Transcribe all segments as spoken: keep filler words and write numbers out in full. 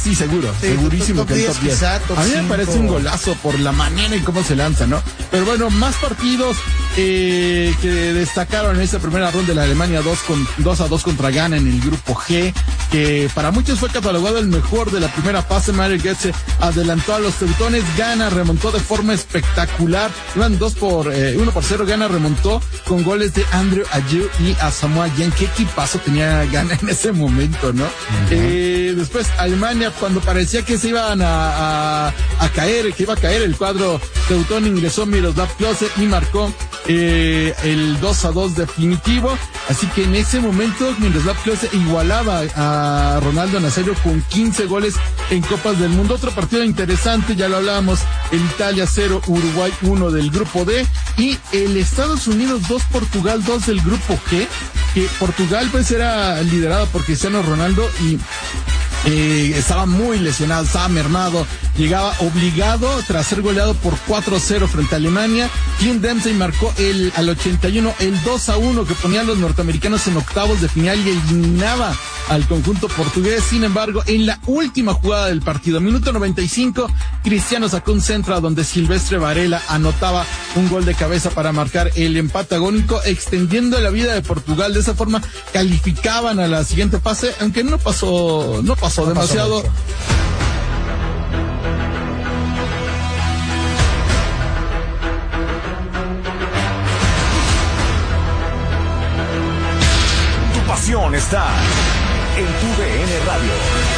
sí, seguro, Sí, segurísimo top- que top el top diez diez. quizá, top A mí me cinco. parece un golazo por la manera en cómo se lanza, ¿no? Pero bueno, más partidos eh, que destacaron en esta primera ronda de la Alemania dos con dos a dos contra Ghana en el grupo G, que para muchos fue catalogado el mejor de la primera fase. Mario Götze adelantó a los teutones, Ghana remontó de forma espectacular, iban dos por eh, uno por cero, Ghana remontó con goles de Andrew Ayew y Asamoah Gyan. Qué equipazo tenía Ghana en ese momento, ¿no? Uh-huh. Eh, después Alemania, cuando parecía que se iban a, a, a caer, que iba a caer el cuadro teutón, ingresó Miroslav Klose y marcó eh, el dos a dos definitivo. Así que en ese momento Miroslav Klose igualaba a Ronaldo Nazario con quince goles en Copas del Mundo. Otro partido interesante, ya lo hablábamos, el Italia cero, Uruguay uno del grupo D, y el Estados Unidos dos, Portugal dos del grupo G, que Portugal pues era liderado por Cristiano Ronaldo y Eh, estaba muy lesionado, estaba mermado, llegaba obligado tras ser goleado por cuatro a cero frente a Alemania. Clint Dempsey marcó el al ochenta y uno el dos a uno que ponían los norteamericanos en octavos de final y eliminaba al conjunto portugués. Sin embargo, en la última jugada del partido, minuto noventa y cinco, Cristiano sacó un centro a donde Silvestre Varela anotaba un gol de cabeza para marcar el empate agónico, extendiendo la vida de Portugal. De esa forma calificaban a la siguiente fase, aunque no pasó, no pasó No demasiado. Pasó tu pasión está en tu D N Radio.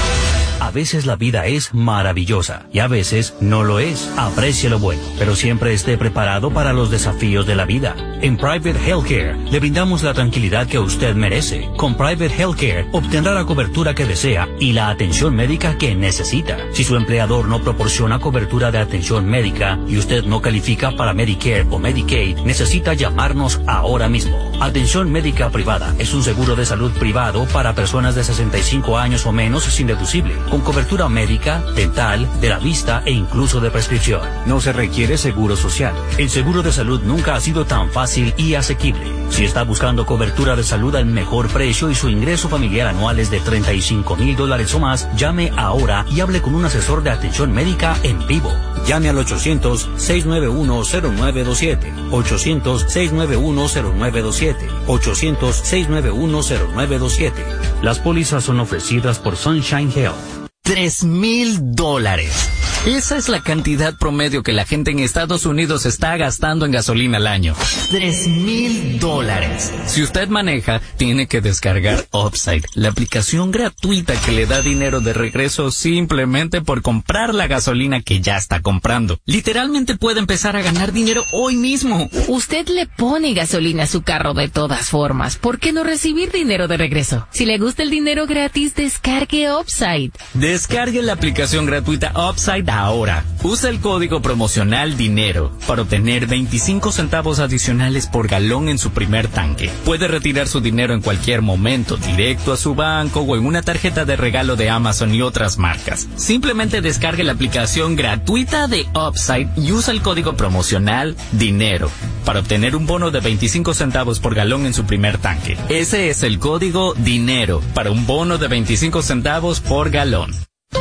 A veces la vida es maravillosa y a veces no lo es. Aprecie lo bueno, pero siempre esté preparado para los desafíos de la vida. En Private Healthcare le brindamos la tranquilidad que usted merece. Con Private Healthcare obtendrá la cobertura que desea y la atención médica que necesita. Si su empleador no proporciona cobertura de atención médica y usted no califica para Medicare o Medicaid, necesita llamarnos ahora mismo. Atención médica privada es un seguro de salud privado para personas de sesenta y cinco años o menos sin deducible, con cobertura médica, dental, de la vista e incluso de prescripción. No se requiere seguro social. El seguro de salud nunca ha sido tan fácil y asequible. Si está buscando cobertura de salud al mejor precio y su ingreso familiar anual es de treinta y cinco mil dólares o más, llame ahora y hable con un asesor de atención médica en vivo. Llame al ochocientos, seiscientos noventa y uno, cero nueve dos siete, ochocientos, seiscientos noventa y uno, cero nueve dos siete, ochocientos, seiscientos noventa y uno, cero nueve dos siete. Las pólizas son ofrecidas por Sunshine Health. Tres mil dólares. Esa es la cantidad promedio que la gente en Estados Unidos está gastando en gasolina al año. Tres mil dólares. Si usted maneja, tiene que descargar Upside, la aplicación gratuita que le da dinero de regreso simplemente por comprar la gasolina que ya está comprando. Literalmente puede empezar a ganar dinero hoy mismo. Usted le pone gasolina a su carro de todas formas. ¿Por qué no recibir dinero de regreso? Si le gusta el dinero gratis, descargue Upside. Descargue la aplicación gratuita Upside ahora. Usa el código promocional DINERO para obtener veinticinco centavos adicionales por galón en su primer tanque. Puede retirar su dinero en cualquier momento, directo a su banco o en una tarjeta de regalo de Amazon y otras marcas. Simplemente descargue la aplicación gratuita de Upside y usa el código promocional DINERO para obtener un bono de veinticinco centavos por galón en su primer tanque. Ese es el código DINERO para un bono de veinticinco centavos por galón.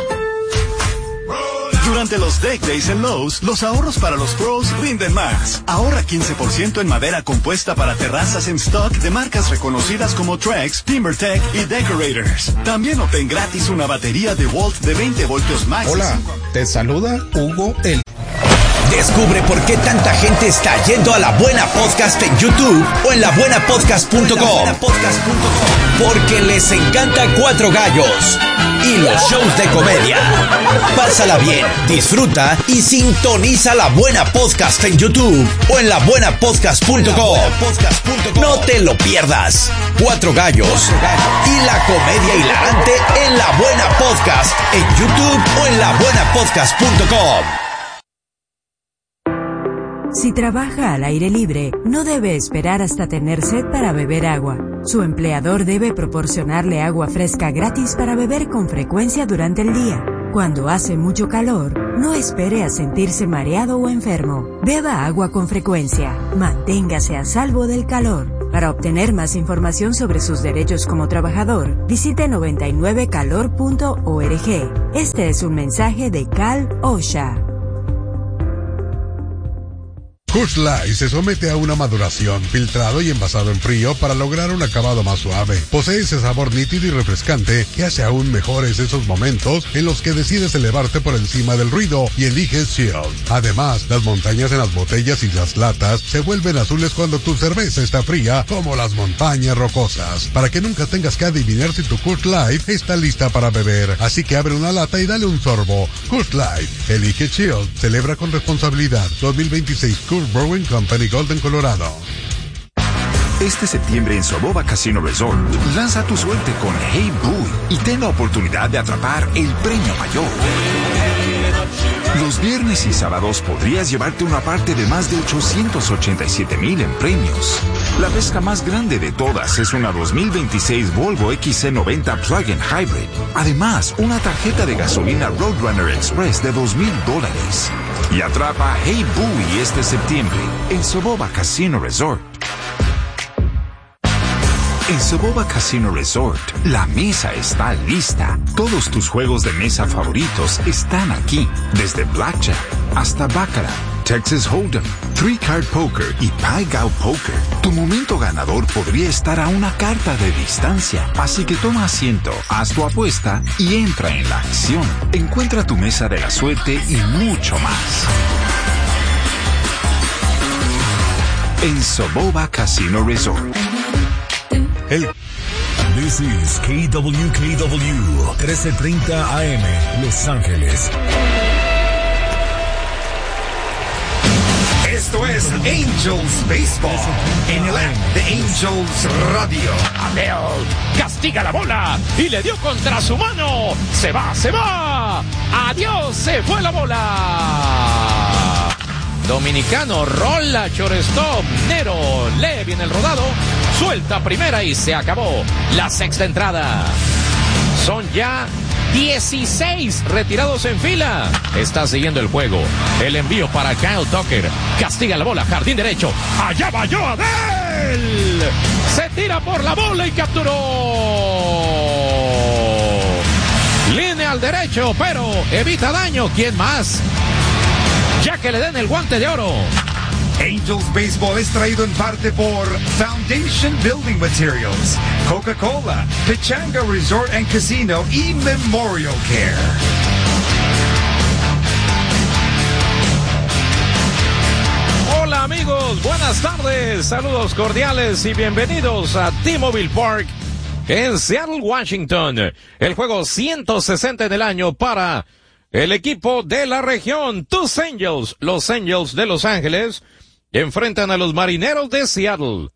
Durante los Deck Days en Lowe's, los ahorros para los pros rinden más. Ahorra quince por ciento en madera compuesta para terrazas en stock de marcas reconocidas como Trex, TimberTech y Decorators. También obtén gratis una batería de Volt de veinte voltios Max. Hola, te saluda Hugo el... Descubre por qué tanta gente está yendo a La Buena Podcast en YouTube o en la buena podcast punto com. Porque les encanta Cuatro Gallos y los shows de comedia. Pásala bien, disfruta y sintoniza La Buena Podcast en YouTube o en la buena podcast punto com. No te lo pierdas. Cuatro Gallos y la comedia hilarante en La Buena Podcast en YouTube o en la buena podcast punto com. Si trabaja al aire libre, no debe esperar hasta tener sed para beber agua. Su empleador debe proporcionarle agua fresca gratis para beber con frecuencia durante el día. Cuando hace mucho calor, no espere a sentirse mareado o enfermo. Beba agua con frecuencia. Manténgase a salvo del calor. Para obtener más información sobre sus derechos como trabajador, visite noventa y nueve calor punto org. Este es un mensaje de Cal OSHA. Coors Light se somete a una maduración, filtrado y envasado en frío para lograr un acabado más suave. Posee ese sabor nítido y refrescante que hace aún mejores esos momentos en los que decides elevarte por encima del ruido y eliges Chill. Además, las montañas en las botellas y las latas se vuelven azules cuando tu cerveza está fría, como las montañas rocosas. Para que nunca tengas que adivinar si tu Coors Light está lista para beber. Así que abre una lata y dale un sorbo. Coors Light, elige Chill, celebra con responsabilidad. dos mil veintiséis Coors Brewing Company, Golden, Colorado. Este septiembre en Soboba Casino Resort, lanza tu suerte con Hey Boo y ten la oportunidad de atrapar el premio mayor. Los viernes y sábados podrías llevarte una parte de más de ochocientos ochenta y siete mil en premios. La pesca más grande de todas es una dos mil veintiséis Volvo X C noventa Plug-in Hybrid. Además, una tarjeta de gasolina Roadrunner Express de dos mil dólares. Y atrapa Hey Boo este septiembre en Soboba Casino Resort. En Soboba Casino Resort, la mesa está lista. Todos tus juegos de mesa favoritos están aquí. Desde Blackjack hasta Baccarat, Texas Hold'em, Three Card Poker y Pai Gow Poker. Tu momento ganador podría estar a una carta de distancia. Así que toma asiento, haz tu apuesta y entra en la acción. Encuentra tu mesa de la suerte y mucho más. En Soboba Casino Resort. El This is K W K W trece treinta A M Los Ángeles. Esto es Angels Baseball en el app de Angels Radio. Abel castiga la bola y le dio contra su mano. Se va, se va. Adiós, se fue la bola. Dominicano rola shortstop. Nero lee bien el rodado. Suelta primera y se acabó la sexta entrada. Son ya dieciséis retirados en fila. Está siguiendo el juego. El envío para Kyle Tucker. Castiga la bola, jardín derecho. Allá va Joe Adell. Se tira por la bola y capturó. Línea al derecho, pero evita daño. ¿Quién más? Ya que le den el guante de oro. Angels Baseball es traído en parte por Foundation Building Materials, Coca-Cola, Pechanga Resort and Casino y Memorial Care. Hola amigos, buenas tardes, saludos cordiales y bienvenidos a T-Mobile Park en Seattle, Washington. El juego ciento sesenta en el año para el equipo de la región, tus Angels, los Angels de Los Ángeles, enfrentan a los Marineros de Seattle.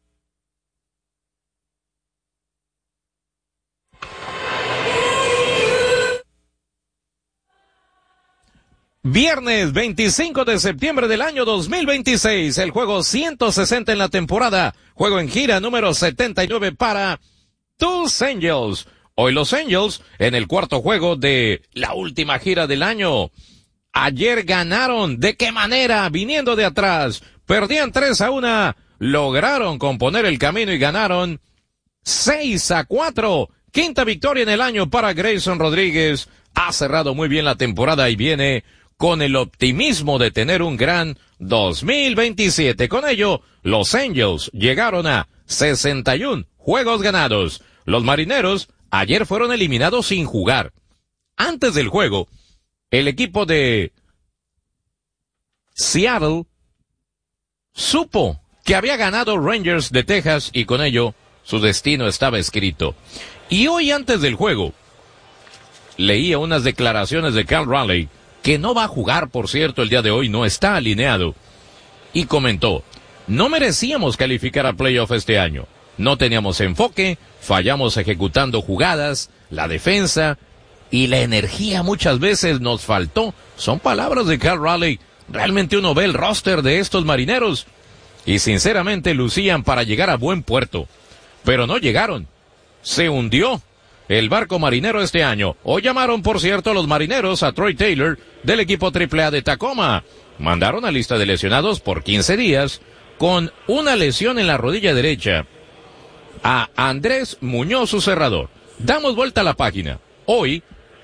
Viernes veinticinco de septiembre del año dos mil veintiséis, el juego ciento sesenta en la temporada, juego en gira número setenta y nueve para tus Angels. Hoy los Angels en el cuarto juego de la última gira del año. Ayer ganaron. ¿De qué manera? Viniendo de atrás. Perdían tres a uno. Lograron componer el camino y ganaron seis a cuatro. Quinta victoria en el año para Grayson Rodríguez. Ha cerrado muy bien la temporada y viene con el optimismo de tener un gran dos mil veintisiete. Con ello, los Angels llegaron a sesenta y uno juegos ganados. Los Marineros ayer fueron eliminados sin jugar. Antes del juego, el equipo de Seattle supo que había ganado Rangers de Texas y con ello su destino estaba escrito. Y hoy antes del juego, leía unas declaraciones de Cal Raleigh, que no va a jugar, por cierto, el día de hoy, no está alineado, y comentó, no merecíamos calificar a playoff este año. No teníamos enfoque, fallamos ejecutando jugadas, la defensa y la energía muchas veces nos faltó. Son palabras de Cal Raleigh. Realmente uno ve el roster de estos Marineros y sinceramente lucían para llegar a buen puerto. Pero no llegaron. Se hundió el barco marinero este año. Hoy llamaron, por cierto, los Marineros a Troy Taylor del equipo triple A de Tacoma. Mandaron a lista de lesionados por quince días con una lesión en la rodilla derecha. a Andrés Muñoz, su cerrador. Damos vuelta a la página. Hoy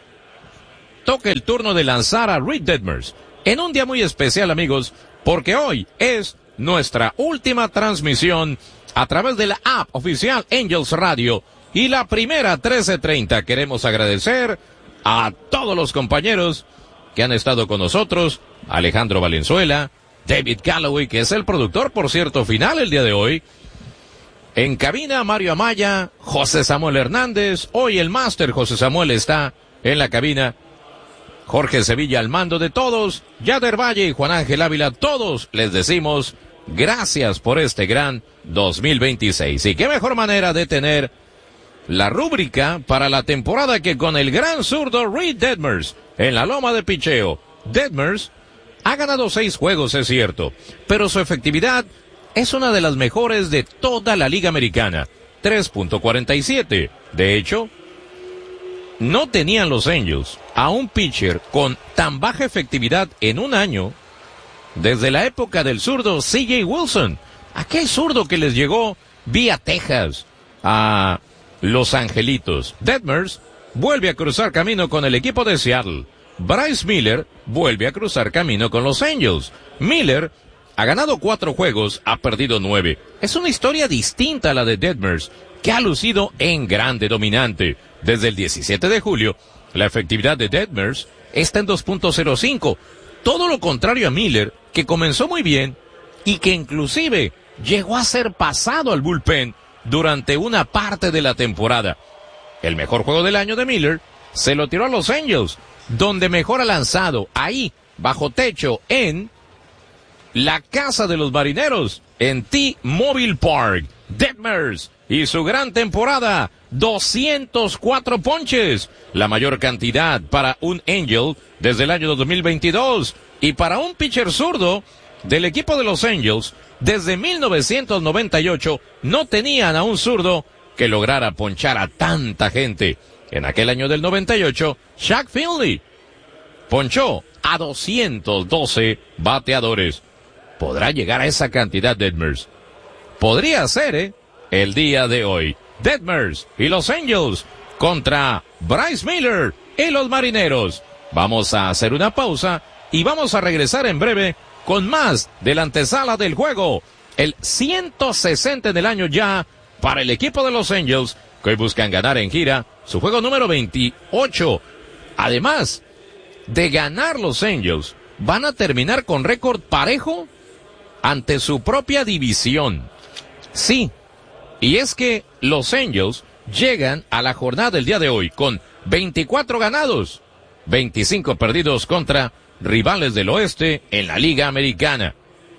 toca el turno de lanzar a Reid Detmers en un día muy especial, amigos, porque hoy es nuestra última transmisión a través de la app oficial Angels Radio y la primera trece treinta. Queremos agradecer a todos los compañeros que han estado con nosotros, Alejandro Valenzuela, David Calloway, que es el productor, por cierto, final el día de hoy. En cabina, Mario Amaya, José Samuel Hernández, hoy el máster José Samuel está en la cabina. Jorge Sevilla al mando de todos, Yader Valle y Juan Ángel Ávila, todos les decimos gracias por este gran dos mil veintiséis. Y qué mejor manera de tener la rúbrica para la temporada que con el gran zurdo Reid Detmers en la loma de picheo. Detmers ha ganado seis juegos, es cierto, pero su efectividad es una de las mejores de toda la Liga Americana, tres punto cuarenta y siete. De hecho, no tenían los Angels a un pitcher con tan baja efectividad en un año desde la época del zurdo C J Wilson, aquel zurdo que les llegó vía Texas a Los Angelitos. Detmers vuelve a cruzar camino con el equipo de Seattle. Bryce Miller vuelve a cruzar camino con los Angels. Miller ha ganado cuatro juegos, ha perdido nueve. Es una historia distinta a la de Detmers, que ha lucido en grande dominante. Desde el diecisiete de julio, la efectividad de Detmers está en dos punto cero cinco. Todo lo contrario a Miller, que comenzó muy bien y que inclusive llegó a ser pasado al bullpen durante una parte de la temporada. El mejor juego del año de Miller se lo tiró a los Angels, donde mejor ha lanzado, ahí, bajo techo, en la casa de los Marineros, en T-Mobile Park. Detmers y su gran temporada, doscientos cuatro ponches, la mayor cantidad para un Angel desde el año dos mil veintidós, y para un pitcher zurdo del equipo de los Angels, desde mil novecientos noventa y ocho, no tenían a un zurdo que lograra ponchar a tanta gente. En aquel año del noventa y ocho, Shaq Finley ponchó a doscientos doce bateadores. ¿Podrá llegar a esa cantidad Detmers? Podría ser, ¿eh? El día de hoy. Detmers y los Angels contra Bryce Miller y los Marineros. Vamos a hacer una pausa y vamos a regresar en breve con más de la antesala del juego. El ciento sesenta del año ya para el equipo de los Angels, que hoy buscan ganar en gira su juego número veintiocho. Además de ganar los Angels, van a terminar con récord parejo ante su propia división. Sí, y es que los Angels llegan a la jornada del día de hoy con veinticuatro ganados, veinticinco perdidos contra rivales del oeste en la Liga Americana.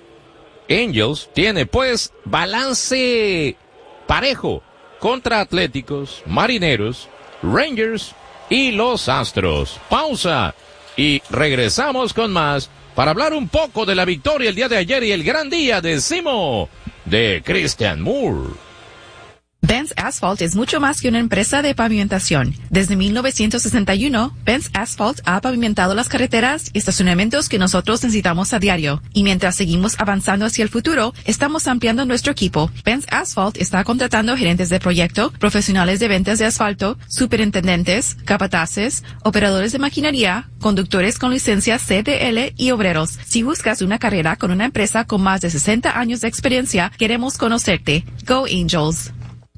Angels tiene pues balance parejo contra Atléticos, Marineros, Rangers y los Astros. Pausa y regresamos con más para hablar un poco de la victoria el día de ayer y el gran día de Simo de Christian Moore. Benz Asphalt es mucho más que una empresa de pavimentación. Desde mil novecientos sesenta y uno, Benz Asphalt ha pavimentado las carreteras y estacionamientos que nosotros necesitamos a diario. Y mientras seguimos avanzando hacia el futuro, estamos ampliando nuestro equipo. Benz Asphalt está contratando gerentes de proyecto, profesionales de ventas de asfalto, superintendentes, capataces, operadores de maquinaria, conductores con licencia C D L y obreros. Si buscas una carrera con una empresa con más de sesenta años de experiencia, queremos conocerte. Go Angels.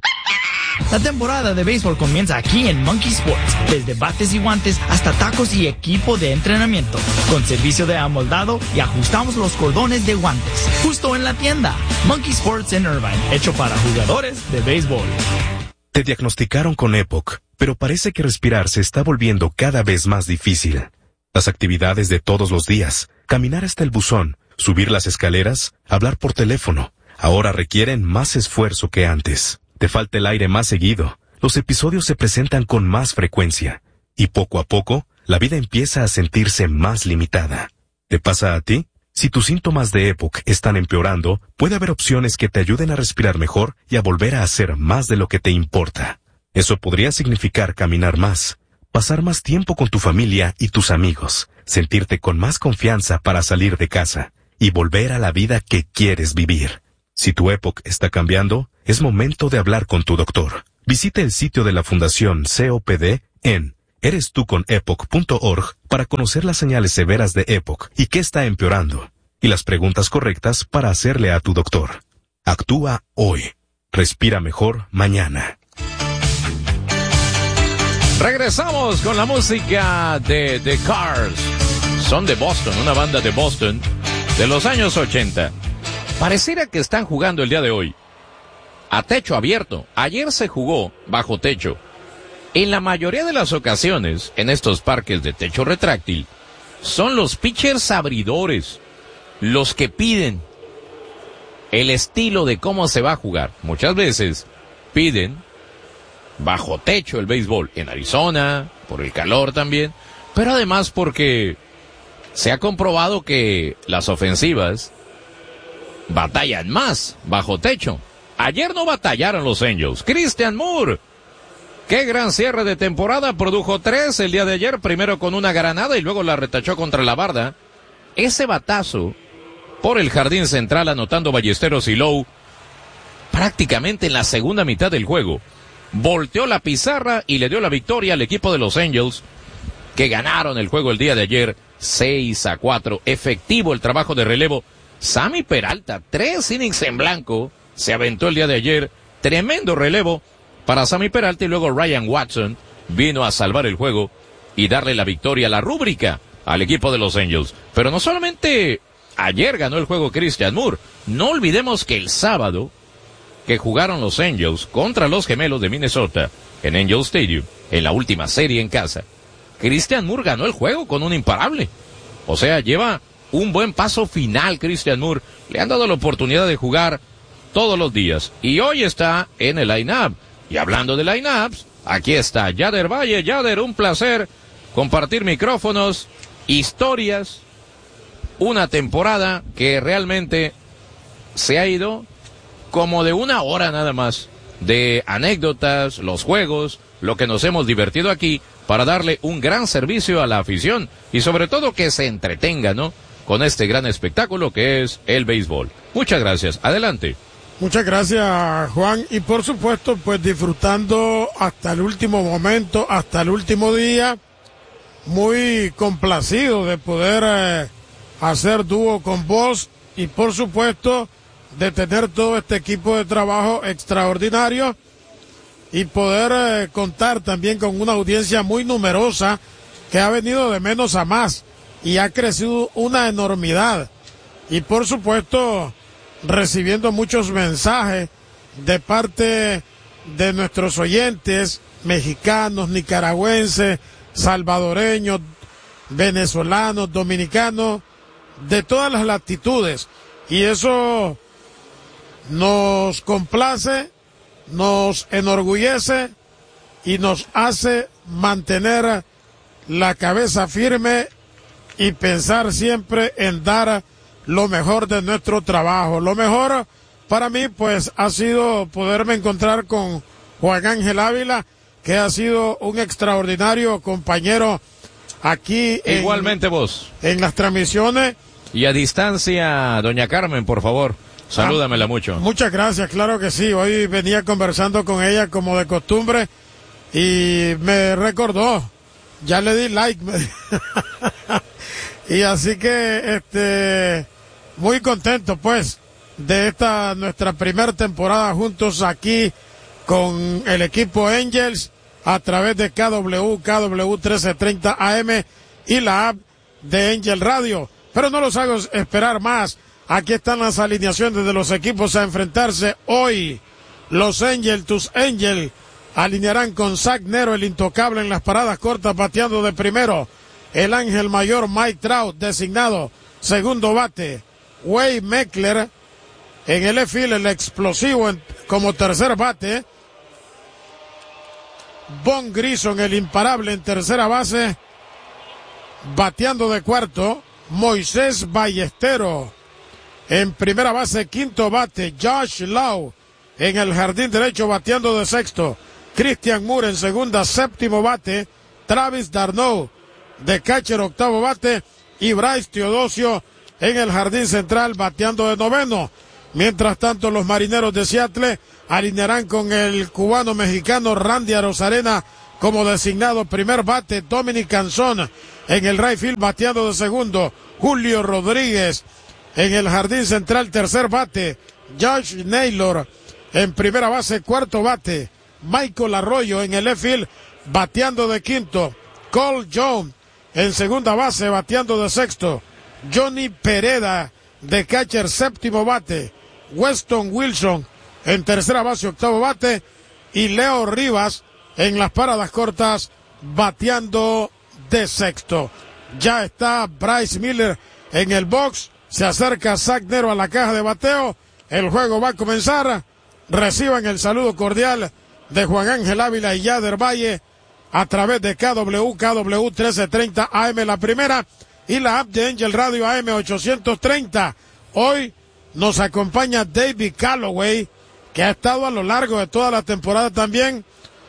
La temporada de béisbol comienza aquí en Monkey Sports, desde bates y guantes hasta tacos y equipo de entrenamiento, con servicio de amoldado y ajustamos los cordones de guantes, justo en la tienda. Monkey Sports en Irvine, hecho para jugadores de béisbol. Te diagnosticaron con E P O C, pero parece que respirar se está volviendo cada vez más difícil. Las actividades de todos los días, caminar hasta el buzón, subir las escaleras, hablar por teléfono, ahora requieren más esfuerzo que antes. Te falta el aire más seguido, los episodios se presentan con más frecuencia, y poco a poco, la vida empieza a sentirse más limitada. ¿Te pasa a ti? Si tus síntomas de E P O C están empeorando, puede haber opciones que te ayuden a respirar mejor y a volver a hacer más de lo que te importa. Eso podría significar caminar más, pasar más tiempo con tu familia y tus amigos, sentirte con más confianza para salir de casa, y volver a la vida que quieres vivir. Si tu E P O C está cambiando, es momento de hablar con tu doctor. Visite el sitio de la Fundación C O P D en eres tú con epoch punto org para conocer las señales severas de EPOC y qué está empeorando, y las preguntas correctas para hacerle a tu doctor. Actúa hoy. Respira mejor mañana. Regresamos con la música de The Cars. Son de Boston, una banda de Boston de los años ochenta. Pareciera que están jugando el día de hoy a techo abierto. Ayer se jugó bajo techo. En la mayoría de las ocasiones, en estos parques de techo retráctil, son los pitchers abridores los que piden el estilo de cómo se va a jugar. Muchas veces piden bajo techo el béisbol en Arizona, por el calor también, pero además porque se ha comprobado que las ofensivas batallan más bajo techo. Ayer no batallaron los Angels. Christian Moore, qué gran cierre de temporada, produjo tres el día de ayer, primero con una granada y luego la retachó contra la barda. Ese batazo por el jardín central anotando Ballesteros y Lowe prácticamente en la segunda mitad del juego. Volteó la pizarra y le dio la victoria al equipo de los Angels, que ganaron el juego el día de ayer seis a cuatro. Efectivo el trabajo de relevo. Sammy Peralta, tres innings en blanco, se aventó el día de ayer. Tremendo relevo para Sammy Peralta y luego Ryan Watson vino a salvar el juego y darle la victoria, la rúbrica al equipo de los Angels. Pero no solamente ayer ganó el juego Christian Moore, no olvidemos que el sábado que jugaron los Angels contra los Gemelos de Minnesota en Angel Stadium, en la última serie en casa, Christian Moore ganó el juego con un imparable. O sea, lleva un buen paso final Christian Moore. Le han dado la oportunidad de jugar todos los días y hoy está en el line-up. Y hablando de line-ups, aquí está Yader Valle. Yader, un placer compartir micrófonos, historias, una temporada que realmente se ha ido como de una hora nada más, de anécdotas, los juegos, lo que nos hemos divertido aquí, para darle un gran servicio a la afición y sobre todo que se entretenga, ¿no?, con este gran espectáculo que es el béisbol. Muchas gracias. Adelante. Muchas gracias, Juan, y por supuesto, pues disfrutando hasta el último momento, hasta el último día, muy complacido de poder eh, hacer dúo con vos y por supuesto de tener todo este equipo de trabajo extraordinario y poder eh, contar también con una audiencia muy numerosa que ha venido de menos a más y ha crecido una enormidad y por supuesto recibiendo muchos mensajes de parte de nuestros oyentes mexicanos, nicaragüenses, salvadoreños, venezolanos, dominicanos, de todas las latitudes, y eso nos complace, nos enorgullece y nos hace mantener la cabeza firme y pensar siempre en dar lo mejor de nuestro trabajo. Lo mejor para mí pues ha sido poderme encontrar con Juan Ángel Ávila, que ha sido un extraordinario compañero aquí. Igualmente en, vos. En las transmisiones. Y a distancia, doña Carmen, por favor, salúdamela ah, mucho. Muchas gracias, claro que sí. Hoy venía conversando con ella como de costumbre y me recordó. Ya le di like. Y así que, este, muy contento pues de esta nuestra primera temporada juntos aquí con el equipo Angels a través de K W, K W trece treinta A M y la app de Angel Radio. Pero no los hago esperar más. Aquí están las alineaciones de los equipos a enfrentarse hoy. Los Angels, tus Angels, alinearán con Zach Nero, el intocable en las paradas cortas, bateando de primero. El ángel mayor Mike Trout, designado segundo bate. Wade Meckler en el left field, el explosivo en, como tercer bate. Von Grison, el imparable en tercera base, bateando de cuarto. Moisés Ballesteros en primera base, quinto bate. Josh Lowe en el jardín derecho, bateando de sexto. Christian Moore en segunda, séptimo bate. Travis d'Arnaud de catcher, octavo bate. Y Bryce Teodosio en el jardín central, bateando de noveno. Mientras tanto, los Marineros de Seattle alinearán con el cubano mexicano Randy Arozarena como designado primer bate, Dominic Canzón en el right field bateando de segundo, Julio Rodríguez en el jardín central tercer bate, Josh Naylor en primera base cuarto bate, Michael Arroyo en el left field bateando de quinto, Cole Jones en segunda base bateando de sexto, Johnny Pereda de catcher séptimo bate, Weston Wilson en tercera base octavo bate y Leo Rivas en las paradas cortas bateando de sexto. Ya está Bryce Miller en el box, se acerca Zach Nero a la caja de bateo, el juego va a comenzar. Reciban el saludo cordial de Juan Ángel Ávila y Yader Valle a través de K W K W trece treinta A M la primera y la app de Angel Radio A M ochocientos treinta. Hoy nos acompaña David Calloway, que ha estado a lo largo de toda la temporada también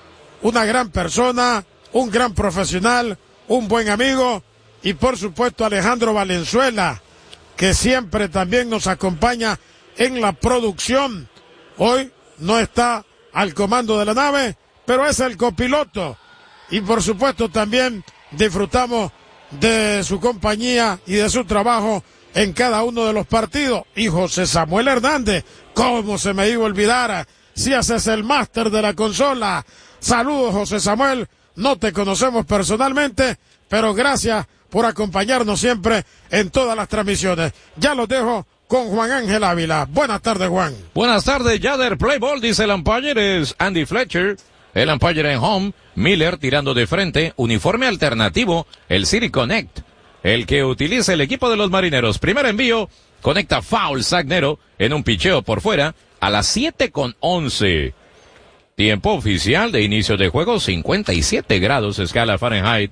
una gran persona, un gran profesional, un buen amigo, y por supuesto Alejandro Valenzuela, que siempre también nos acompaña en la producción. Hoy no está al comando de la nave, pero es el copiloto. Y por supuesto también disfrutamos de su compañía y de su trabajo en cada uno de los partidos. Y José Samuel Hernández, cómo se me iba a olvidar, si haces el máster de la consola. Saludos, José Samuel, no te conocemos personalmente, pero gracias por acompañarnos siempre en todas las transmisiones. Ya los dejo con Juan Ángel Ávila. Buenas tardes, Juan. Buenas tardes, Yader. Play ball, dice el umpire, es Andy Fletcher. El umpire en home, Miller tirando de frente, uniforme alternativo, el City Connect, el que utiliza el equipo de los Marineros. Primer envío, conecta foul Zach Nero en un picheo por fuera a las siete con once. Tiempo oficial de inicio de juego, cincuenta y siete grados escala Fahrenheit.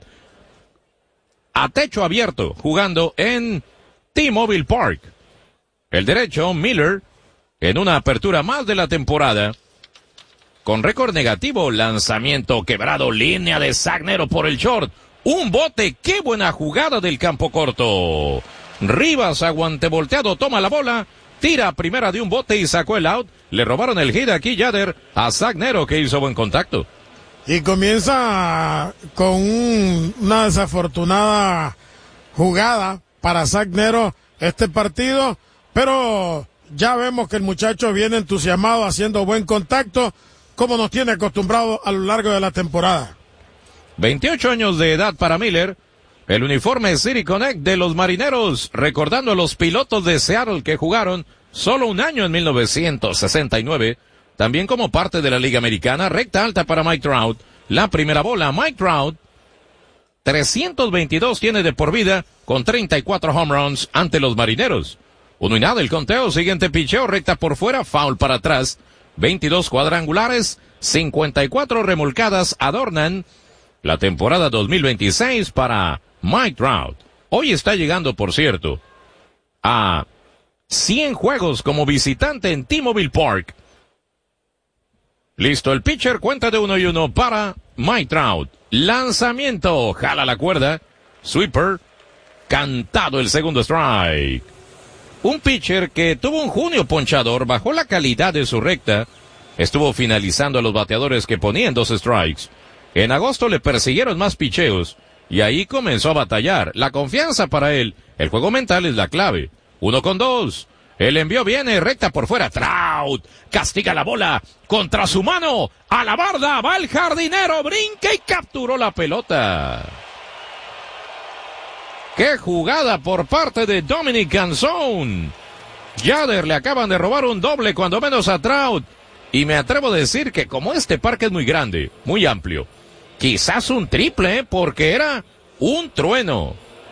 A techo abierto, jugando en T-Mobile Park. El derecho, Miller, en una apertura más de la temporada. Con récord negativo, lanzamiento quebrado, línea de Zach Nero por el short. Un bote, qué buena jugada del campo corto. Rivas, aguante volteado, toma la bola, tira primera de un bote y sacó el out. Le robaron el hit aquí, Yader, a Zach Nero, que hizo buen contacto. Y comienza con un, una desafortunada jugada para Zach Nero este partido, pero ya vemos que el muchacho viene entusiasmado, haciendo buen contacto, como nos tiene acostumbrado a lo largo de la temporada. veintiocho años de edad para Miller, el uniforme City Connect de los Marineros, recordando a los pilotos de Seattle que jugaron solo un año en mil novecientos sesenta y nueve, también como parte de la Liga Americana. Recta alta para Mike Trout, la primera bola. Mike Trout, trescientos veintidós tiene de por vida, con treinta y cuatro home runs ante los Marineros. Uno y nada el conteo, siguiente picheo, recta por fuera, foul para atrás. veintidós cuadrangulares, cincuenta y cuatro remolcadas adornan la temporada dos mil veintiséis para Mike Trout. Hoy está llegando, por cierto, a cien juegos como visitante en T-Mobile Park. Listo el pitcher, cuenta de uno y uno para Mike Trout. Lanzamiento, jala la cuerda, sweeper, cantado el segundo strike. Un pitcher que tuvo un junio ponchador, bajó la calidad de su recta, estuvo finalizando a los bateadores que ponían dos strikes. En agosto le persiguieron más picheos y ahí comenzó a batallar. La confianza para él, el juego mental es la clave. Uno con dos. El envío viene recta por fuera. Trout castiga la bola contra su mano. A la barda va el jardinero, brinca y capturó la pelota. ¡Qué jugada por parte de Dominic Canzón! Yader, le acaban de robar un doble, cuando menos a Trout. Y me atrevo a decir que como este parque es muy grande, muy amplio, quizás un triple, ¿eh? Porque era un trueno.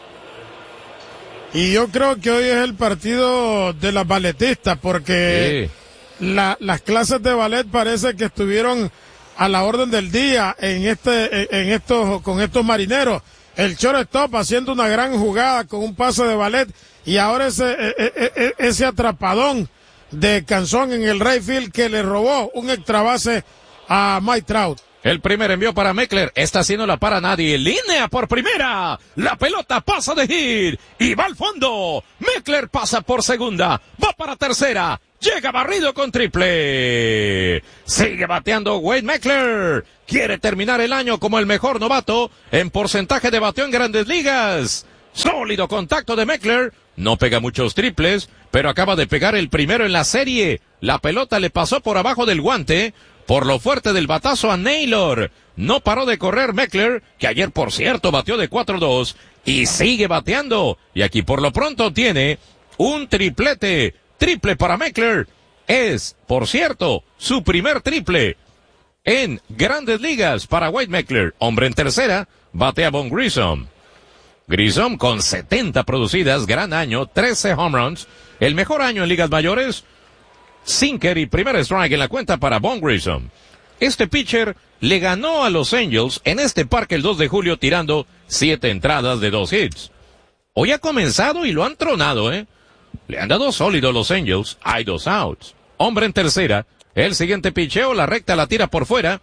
Y yo creo que hoy es el partido de las balletistas, porque sí. la, las clases de ballet parece que estuvieron a la orden del día en este, en estos, con estos Marineros. El shortstop haciendo una gran jugada con un pase de ballet, y ahora ese, ese, ese atrapadón de Canzón en el right field que le robó un extra base a Mike Trout. El primer envío para Meckler, esta sí no la para nadie, línea por primera, la pelota pasa de hit y va al fondo. Meckler pasa por segunda, va para tercera, llega barrido con triple. Sigue bateando Wade Meckler. Quiere terminar el año como el mejor novato en porcentaje de bateo en Grandes Ligas. Sólido contacto de Meckler. No pega muchos triples, pero acaba de pegar el primero en la serie. La pelota le pasó por abajo del guante por lo fuerte del batazo a Naylor. No paró de correr Meckler, que ayer por cierto batió de cuatro dos y sigue bateando. Y aquí por lo pronto tiene un triplete. Triple para Meckler. Es, por cierto, su primer triple en Grandes Ligas para Wade Meckler. Hombre en tercera, batea Von Grissom. Grissom con setenta producidas, gran año, trece home runs, el mejor año en ligas mayores, sinker y primer strike en la cuenta para Von Grissom. Este pitcher le ganó a los Angels en este parque el dos de julio tirando siete entradas de dos hits. Hoy ha comenzado y lo han tronado, ¿eh? Le han dado sólido los Angels, hay dos outs. Hombre en tercera, el siguiente picheo, la recta la tira por fuera,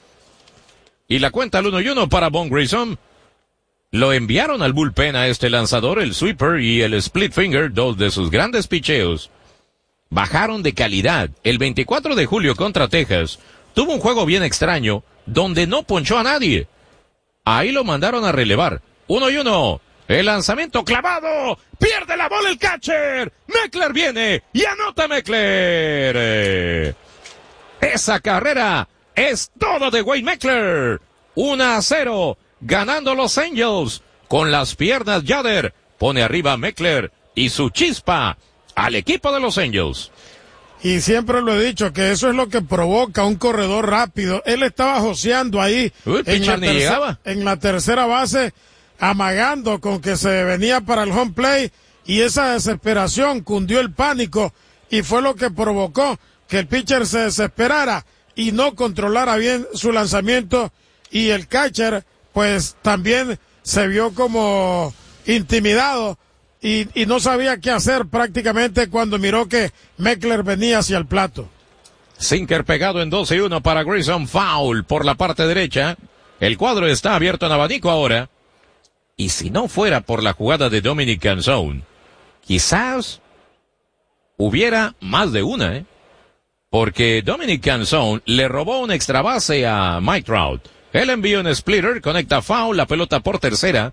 y la cuenta al uno y uno para Von Grissom. Lo enviaron al bullpen a este lanzador, el sweeper y el split finger, dos de sus grandes picheos. Bajaron de calidad. El veinticuatro de julio contra Texas, tuvo un juego bien extraño, donde no ponchó a nadie. Ahí lo mandaron a relevar. Uno y uno. El lanzamiento clavado. Pierde la bola el catcher. Meckler viene y anota Meckler. Esa carrera es todo de Wade Meckler. uno a cero. Ganando los Angels. Con las piernas Yader. Pone arriba a Meckler y su chispa al equipo de los Angels. Y siempre lo he dicho, que eso es lo que provoca un corredor rápido. Él estaba joseando ahí Uy, en, la tercera, llegaba. en la tercera base, amagando con que se venía para el home play, y esa desesperación cundió el pánico y fue lo que provocó que el pitcher se desesperara y no controlara bien su lanzamiento, y el catcher pues también se vio como intimidado y, y no sabía qué hacer prácticamente cuando miró que Meckler venía hacia el plato. Sinker pegado en dos y uno para Grissom, foul por la parte derecha. El cuadro está abierto en abanico ahora. Y si no fuera por la jugada de Dominic Canzone, quizás hubiera más de una, ¿eh? Porque Dominic Canzone le robó un extra base a Mike Trout. El envío en splitter, conecta foul, la pelota por tercera.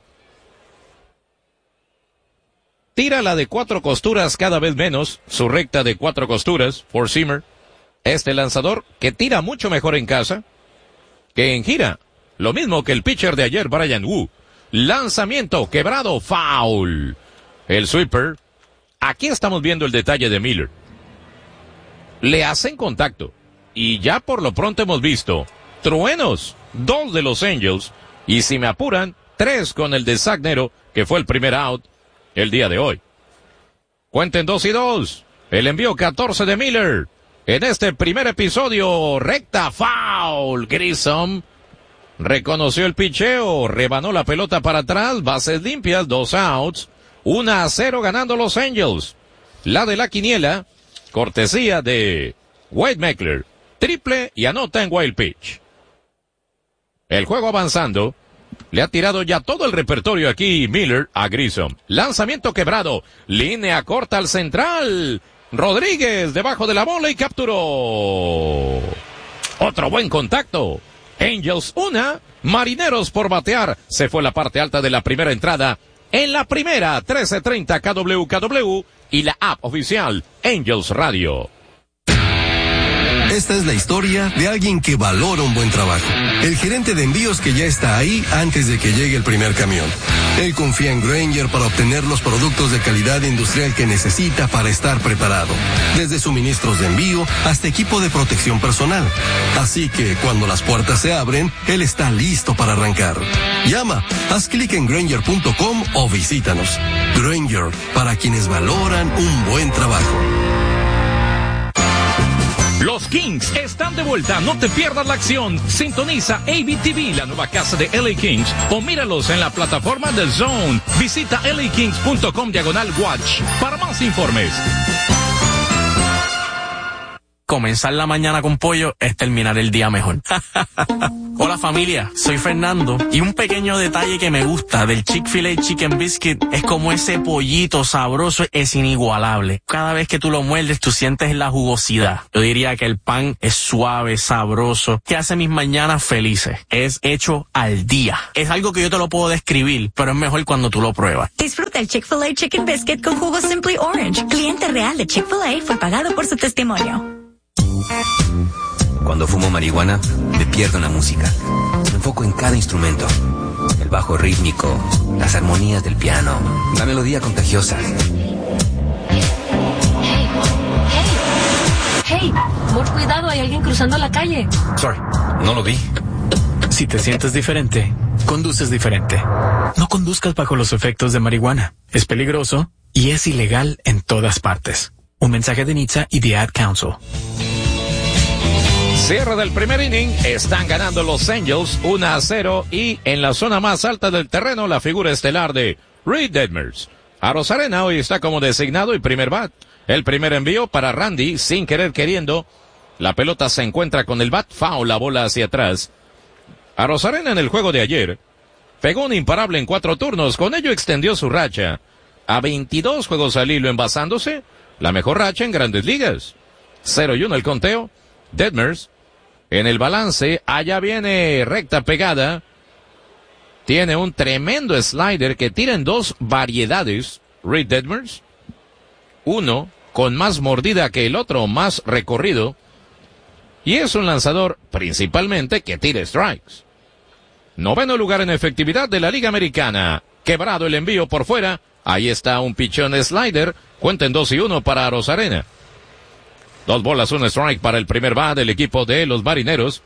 Tira la de cuatro costuras cada vez menos, su recta de cuatro costuras, four-seamer. Este lanzador que tira mucho mejor en casa que en gira. Lo mismo que el pitcher de ayer, Bryan Woo. Lanzamiento quebrado, foul. El sweeper. Aquí estamos viendo el detalle de Miller. Le hacen contacto. Y ya por lo pronto hemos visto truenos, dos de los Angels, y si me apuran, tres con el de Zach Nero, que fue el primer out el día de hoy. Cuenten dos y dos. El envío catorce de Miller. En este primer episodio, recta, foul. Grissom reconoció el picheo, rebanó la pelota para atrás, bases limpias, dos outs, uno a cero ganando los Angels. La de la quiniela, cortesía de Wade Meckler, triple y anota en wild pitch. El juego avanzando, le ha tirado ya todo el repertorio aquí Miller a Grissom. Lanzamiento quebrado, línea corta al central. Rodríguez debajo de la bola y capturó. Otro buen contacto. Angels una, Marineros por batear. Se fue la parte alta de la primera entrada. En la primera, trece treinta K W K W y la app oficial Angels Radio. Esta es la historia de alguien que valora un buen trabajo. El gerente de envíos que ya está ahí antes de que llegue el primer camión. Él confía en Grainger para obtener los productos de calidad industrial que necesita para estar preparado. Desde suministros de envío hasta equipo de protección personal. Así que cuando las puertas se abren, él está listo para arrancar. Llama, haz clic en Grainger punto com o visítanos. Grainger, para quienes valoran un buen trabajo. Los Kings están de vuelta, no te pierdas la acción. Sintoniza A B T V, la nueva casa de L A Kings, o míralos en la plataforma de Zone. Visita L A Kings punto com diagonal watch para más informes. comenzar la mañana con pollo es terminar el día mejor. Hola familia, soy Fernando y un pequeño detalle que me gusta del Chick-fil-A Chicken Biscuit es como ese pollito sabroso es inigualable. Cada vez que tú lo muerdes tú sientes la jugosidad. Yo diría que el pan es suave, sabroso, que hace mis mañanas felices. Es hecho al día. Es algo que yo te lo puedo describir, pero es mejor cuando tú lo pruebas. Disfruta el Chick-fil-A Chicken Biscuit con jugo Simply Orange. Cliente real de Chick-fil-A fue pagado por su testimonio. Cuando fumo marihuana, me pierdo en la música. Me enfoco en cada instrumento. El bajo rítmico, las armonías del piano, la melodía contagiosa. Hey, por cuidado, hay alguien cruzando la calle. Sorry, no lo vi. Si te sientes diferente, conduces diferente. No conduzcas bajo los efectos de marihuana. Es peligroso y es ilegal en todas partes. Un mensaje de N H T S A y The Ad Council. Cierre del primer inning, están ganando los Angels uno a cero y en la zona más alta del terreno la figura estelar de Reid Detmers. Arozarena hoy está como designado y primer bat. El primer envío para Randy, sin querer queriendo. La pelota se encuentra con el bat, foul, la bola hacia atrás. Arozarena en el juego de ayer pegó un imparable en cuatro turnos, con ello extendió su racha a veintidós juegos al hilo, envasándose la mejor racha en Grandes Ligas. cero y uno el conteo. Detmers en el balance, allá viene recta pegada. Tiene un tremendo slider que tira en dos variedades. Reid Detmers. Uno con más mordida que el otro, más recorrido. Y es un lanzador principalmente que tira strikes. Noveno lugar en efectividad de la Liga Americana. Quebrado el envío por fuera. Ahí está un pichón slider. Cuenten dos y uno para Arozarena. Dos bolas, un strike para el primer bat del equipo de los Marineros.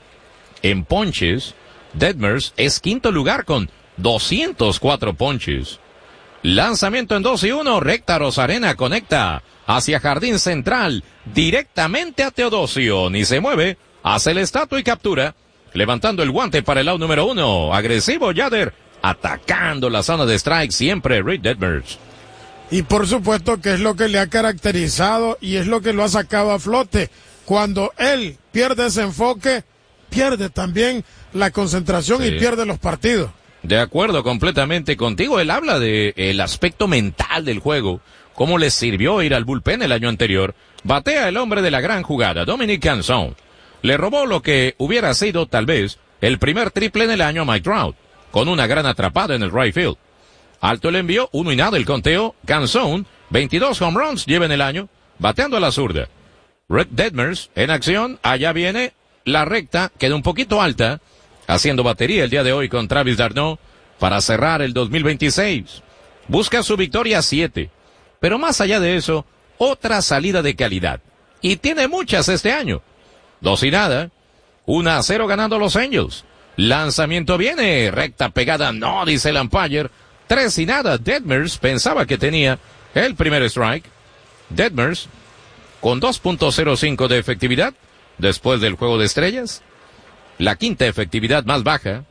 En ponches, Detmers es quinto lugar con doscientos cuatro ponches. Lanzamiento en dos y uno, recta Arozarena, conecta hacia jardín central, directamente a Teodosio. Ni se mueve, hace el estatua y captura, levantando el guante para el out número uno. Agresivo Yader, atacando la zona de strike, siempre Reid Detmers. Y por supuesto que es lo que le ha caracterizado y es lo que lo ha sacado a flote. Cuando él pierde ese enfoque, pierde también la concentración, sí, y pierde los partidos. De acuerdo completamente contigo. Él habla de el aspecto mental del juego, cómo le sirvió ir al bullpen el año anterior. Batea el hombre de la gran jugada, Dominic Canzone. Le robó lo que hubiera sido tal vez el primer triple en el año a Mike Trout, con una gran atrapada en el right field. Alto el envío, uno y nada el conteo. Canzone, veintidós home runs lleva en el año, bateando a la zurda. Reid Detmers en acción, allá viene la recta, queda un poquito alta, haciendo batería el día de hoy con Travis d'Arnaud para cerrar el dos mil veintiséis. Busca su victoria siete, pero más allá de eso, otra salida de calidad. Y tiene muchas este año. Dos y nada, uno a cero ganando los Angels. Lanzamiento viene, recta pegada, no, dice el umpire. Tres y nada, Detmers pensaba que tenía el primer strike. Detmers con dos punto cero cinco de efectividad después del juego de estrellas. La quinta efectividad más baja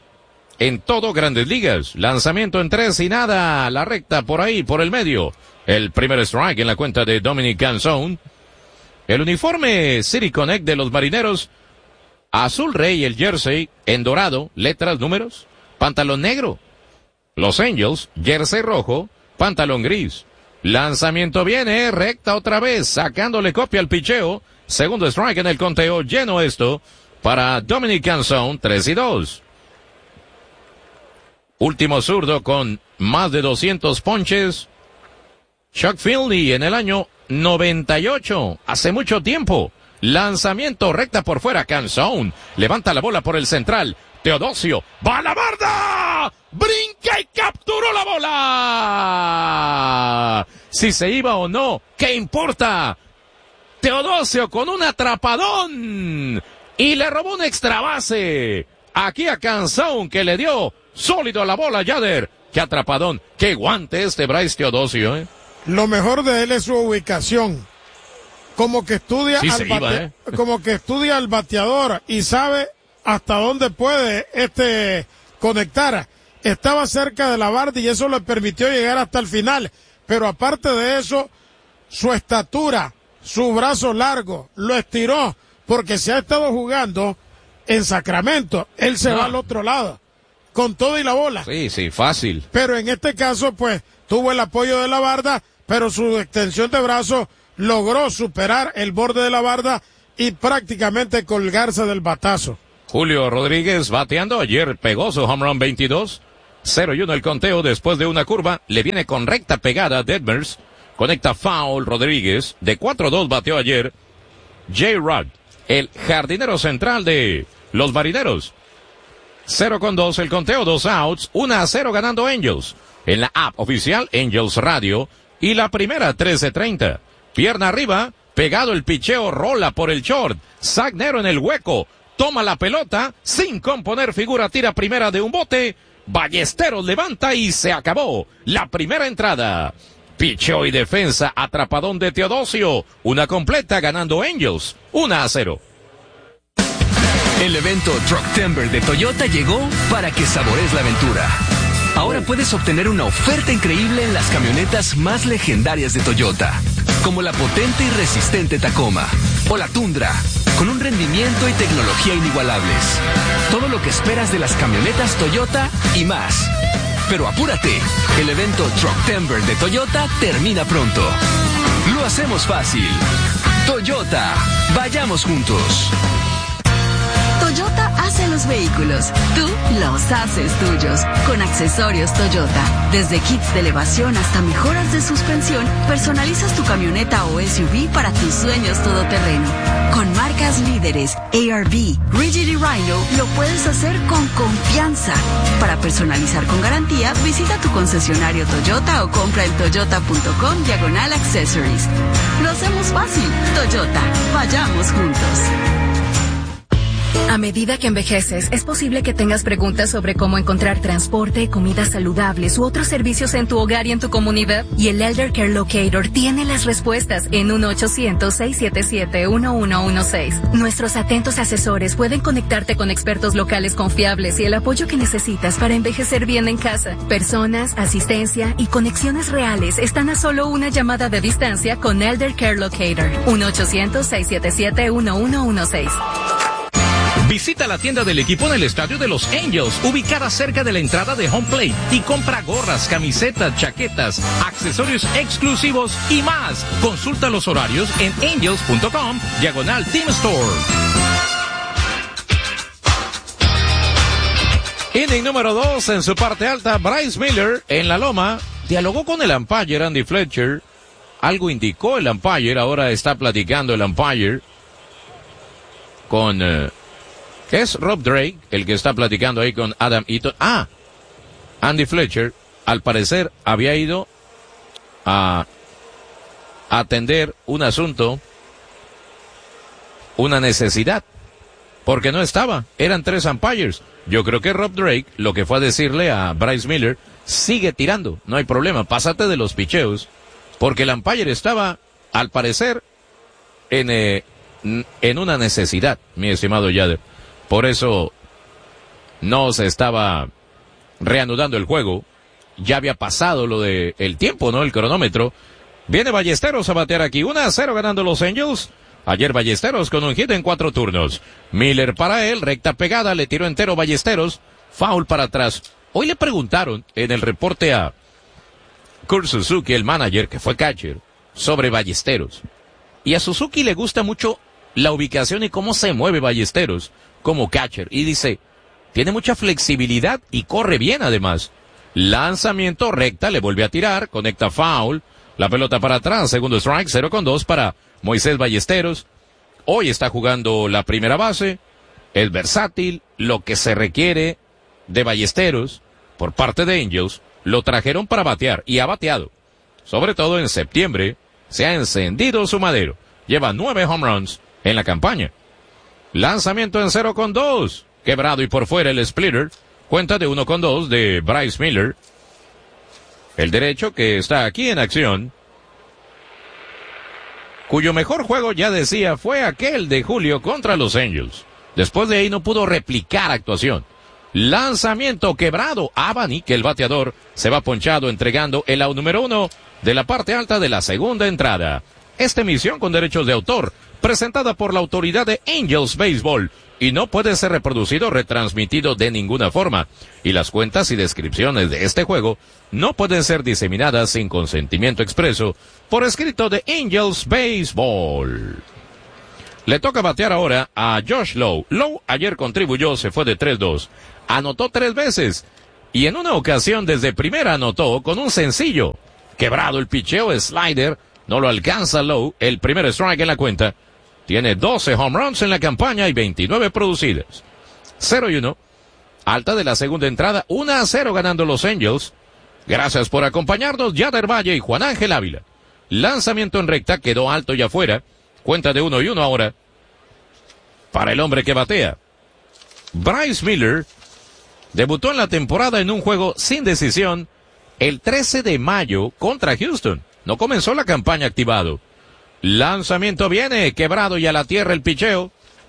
en todo Grandes Ligas. Lanzamiento en tres y nada, la recta por ahí, por el medio. El primer strike en la cuenta de Dominic Canzone. El uniforme City Connect de los Marineros, azul rey el jersey, en dorado, letras, números, pantalón negro. Los Angels, jersey rojo, pantalón gris. Lanzamiento viene, recta otra vez, sacándole copia al picheo. Segundo strike en el conteo, lleno esto para Dominic Canzone, tres y dos. Último zurdo con más de doscientos ponches. Chuck Findlay en el año noventa y ocho, hace mucho tiempo. Lanzamiento recta por fuera, Canzone levanta la bola por el central. Teodosio, va a la barda, brinca y capturó la bola. Si se iba o no, ¿qué importa? Teodosio con un atrapadón y le robó un extra base. Aquí a Canzone, que le dio sólido a la bola. Yader, qué atrapadón, qué guante este Bryce Teodosio, ¿eh? Lo mejor de él es su ubicación. Como que estudia, sí, al, iba, bate... ¿eh? como que estudia al bateador y sabe hasta dónde puede este conectar. Estaba cerca de la barda y eso le permitió llegar hasta el final. Pero aparte de eso, su estatura, su brazo largo, lo estiró, porque se ha estado jugando en Sacramento, él se no. va al otro lado, con todo y la bola. Sí, sí, fácil. Pero en este caso, pues, tuvo el apoyo de la barda, pero su extensión de brazo logró superar el borde de la barda y prácticamente colgarse del batazo. Julio Rodríguez bateando, ayer pegó su home run veintidós, cero y uno el conteo después de una curva, le viene con recta pegada a Detmers, conecta foul Rodríguez, de cuatro dos bateó ayer J-Rod, el jardinero central de los Marineros. cero con dos el conteo, dos outs, uno a cero ganando Angels. En la app oficial Angels Radio y la primera trece treinta. Pierna arriba, pegado el picheo, rola por el short. Sagnero en el hueco, toma la pelota, sin componer figura, tira primera de un bote. Ballesteros levanta y se acabó la primera entrada. Picheo y defensa, atrapadón de Teodosio. Una completa ganando Angels, uno a cero. El evento Trucktember de Toyota llegó para que sabores la aventura. Ahora puedes obtener una oferta increíble en las camionetas más legendarias de Toyota, como la potente y resistente Tacoma o la Tundra, con un rendimiento y tecnología inigualables. Todo lo que esperas de las camionetas Toyota y más. Pero apúrate, el evento Trucktember de Toyota termina pronto. Lo hacemos fácil. Toyota, vayamos juntos. Toyota hace los vehículos, tú los haces tuyos, con accesorios Toyota. Desde kits de elevación hasta mejoras de suspensión, personalizas tu camioneta o S U V para tus sueños todoterreno. Con marcas líderes, A R B, Rigid y Rhino, lo puedes hacer con confianza. Para personalizar con garantía, visita tu concesionario Toyota o compra en toyota.com diagonal accessories. Lo hacemos fácil. Toyota, vayamos juntos. A medida que envejeces, es posible que tengas preguntas sobre cómo encontrar transporte, comidas saludables u otros servicios en tu hogar y en tu comunidad. Y el Elder Care Locator tiene las respuestas en uno ochocientos, seiscientos setenta y siete, uno uno uno seis. Nuestros atentos asesores pueden conectarte con expertos locales confiables y el apoyo que necesitas para envejecer bien en casa. Personas, asistencia y conexiones reales están a solo una llamada de distancia con Elder Care Locator. uno ochocientos, seiscientos setenta y siete, uno uno uno seis. Visita la tienda del equipo en el estadio de los Angels, ubicada cerca de la entrada de Home Plate, y compra gorras, camisetas, chaquetas, accesorios exclusivos y más. Consulta los horarios en angels.com, diagonal Team Store. Inning número dos, en su parte alta, Bryce Miller en la loma, dialogó con el umpire Andy Fletcher, algo indicó el umpire, ahora está platicando el umpire con... Uh, Es Rob Drake, el que está platicando ahí con Adam Eaton. Ah, Andy Fletcher, al parecer, había ido a atender un asunto, una necesidad, porque no estaba. Eran tres umpires. Yo creo que Rob Drake lo que fue a decirle a Bryce Miller, sigue tirando, no hay problema, pásate de los picheos, porque el umpire estaba, al parecer, en, eh, en una necesidad, mi estimado Yader. Por eso no se estaba reanudando el juego. Ya había pasado lo de el tiempo, ¿no? El cronómetro. Viene Ballesteros a batear aquí. uno a cero ganando los Angels. Ayer Ballesteros con un hit en cuatro turnos. Miller para él, recta pegada, le tiró entero Ballesteros. Foul para atrás. Hoy le preguntaron en el reporte a Kurt Suzuki, el manager, que fue catcher, sobre Ballesteros. Y a Suzuki le gusta mucho la ubicación y cómo se mueve Ballesteros como catcher, y dice, tiene mucha flexibilidad y corre bien además. Lanzamiento recta, le vuelve a tirar, conecta foul, la pelota para atrás, segundo strike, cero con dos para Moisés Ballesteros. Hoy está jugando la primera base, es versátil, lo que se requiere de Ballesteros por parte de Angels, lo trajeron para batear y ha bateado. Sobre todo en septiembre, se ha encendido su madero, lleva nueve home runs en la campaña. Lanzamiento en cero con dos. Quebrado y por fuera el splitter. Cuenta de uno con dos de Bryce Miller. El derecho que está aquí en acción. Cuyo mejor juego, ya decía, fue aquel de julio contra los Angels. Después de ahí no pudo replicar actuación. Lanzamiento quebrado. Abani, que el bateador se va ponchado entregando el out número uno de la parte alta de la segunda entrada. Esta emisión con derechos de autor, presentada por la autoridad de Angels Baseball, y no puede ser reproducido o retransmitido de ninguna forma. Y las cuentas y descripciones de este juego no pueden ser diseminadas sin consentimiento expreso por escrito de Angels Baseball. Le toca batear ahora a Josh Lowe. Lowe ayer contribuyó, se fue de tres dos. Anotó tres veces. Y en una ocasión desde primera anotó con un sencillo. Quebrado el picheo, slider. No lo alcanza Lowe. El primer strike en la cuenta. Tiene doce home runs en la campaña y veintinueve producidas. cero y uno. Alta de la segunda entrada. uno a cero ganando los Angels. Gracias por acompañarnos, Yader Valle y Juan Ángel Ávila. Lanzamiento en recta. Quedó alto y afuera. Cuenta de uno y uno ahora para el hombre que batea. Bryce Miller debutó en la temporada en un juego sin decisión el trece de mayo contra Houston. No comenzó la campaña activado. Lanzamiento viene, quebrado y a la tierra el picheo.